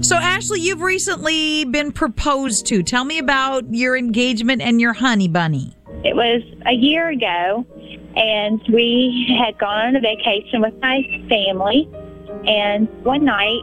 So, Ashley, you've recently been proposed to. Tell me about your engagement and your honey bunny. It was a year ago, and we had gone on a vacation with my family. And one night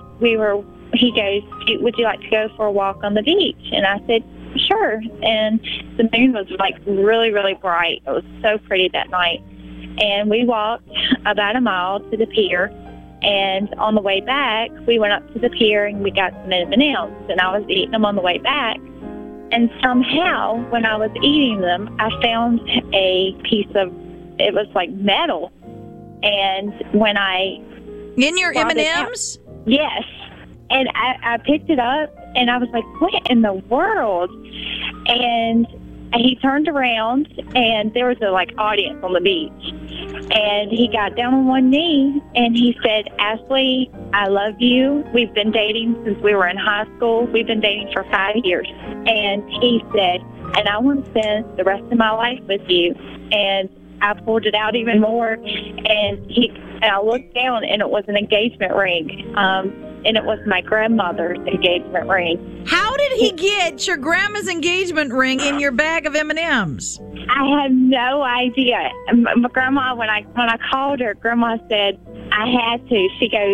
he goes, "Would you like to go for a walk on the beach?" And I said, "Sure." And the moon was like really, really bright. It was so pretty that night. And we walked about a mile to the pier. And on the way back, we went up to the pier and we got some M&Ms. And I was eating them on the way back. And somehow, when I was eating them, I found a piece of, it was like metal. And when I... In your M&Ms? Yes. And I picked it up and I was like, what in the world? And he turned around and there was a audience on the beach. And he got down on one knee and he said, "Ashley, I love you. We've been dating since we were in high school. We've been dating for 5 years." And he said, "And I want to spend the rest of my life with you." And I pulled it out even more. And I looked down and it was an engagement ring. And it was my grandmother's engagement ring. How did he get your grandma's engagement ring in your bag of M&Ms? I have no idea. My grandma, when I called her, Grandma said, "I had to." She goes,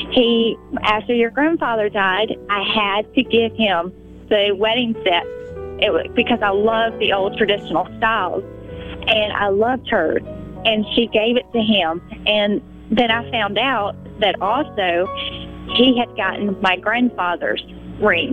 after your grandfather died, I had to give him the wedding set. It was because I love the old traditional styles, and I loved hers. And she gave it to him. And then I found out that also he had gotten my grandfather's wedding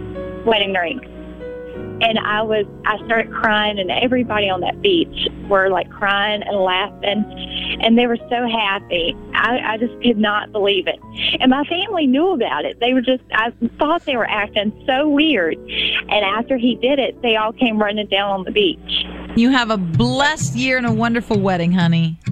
ring. And I started crying, and everybody on that beach were crying and laughing, and they were so happy. I just could not believe it. And my family knew about it. I thought they were acting so weird. And after he did it, they all came running down on the beach. You have a blessed year and a wonderful wedding, honey.